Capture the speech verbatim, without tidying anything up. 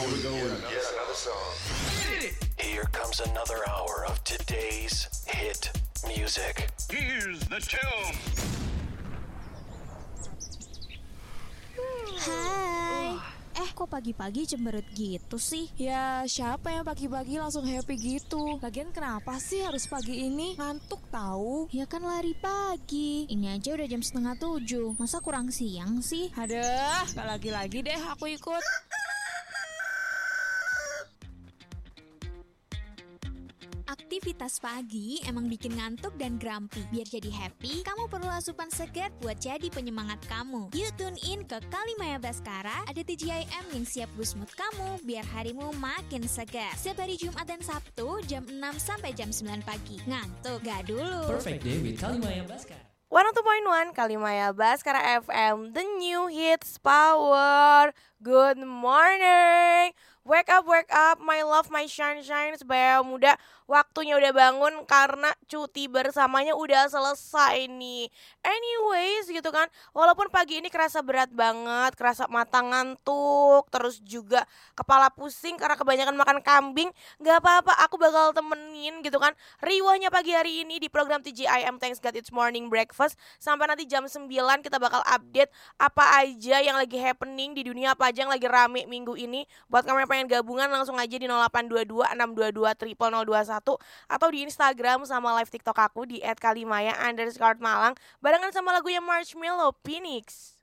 we go with yet another song. Here comes another hour of today's hit music. Here's the tune. Hai. Eh, kok pagi-pagi cemberut gitu sih? Ya, siapa yang pagi-pagi langsung happy gitu? Lagian kenapa sih harus pagi ini? Ngantuk tahu? Ya kan lari pagi. Ini aja udah jam setengah tujuh. Masa kurang siang sih? Aduh, gak lagi-lagi deh aku ikut. Aktivitas pagi emang bikin ngantuk dan grumpy. Biar jadi happy, kamu perlu asupan segar buat jadi penyemangat kamu. Yuk tune in ke Kalimaya Baskara, ada T G I M yang siap boost mood kamu biar harimu makin segar. Setiap hari Jumat dan Sabtu jam enam sampai jam sembilan pagi. Ngantuk gak dulu? Perfect day with Kalimaya Baskara. seratus dua koma satu Kalimaya Baskara F M, the new hits power. Good morning. Wake up, wake up, my love, my sunshine. Sebaya muda, waktunya udah bangun karena cuti bersamanya udah selesai nih. Anyways gitu kan, walaupun pagi ini kerasa berat banget, kerasa mata ngantuk, terus juga kepala pusing karena kebanyakan makan kambing, gak apa-apa, aku bakal temenin gitu kan riwahnya pagi hari ini di program T G I M Thanks God It's Morning Breakfast. Sampai nanti jam sembilan kita bakal update apa aja yang lagi happening di dunia, apa aja yang lagi rame minggu ini. Buat kamu yang pengen gabungan langsung aja di nol delapan dua dua enam dua dua nol nol nol dua satu atau di Instagram sama live TikTok aku di et kalimaya underscore malang barengan sama lagunya Marshmello Phoenix.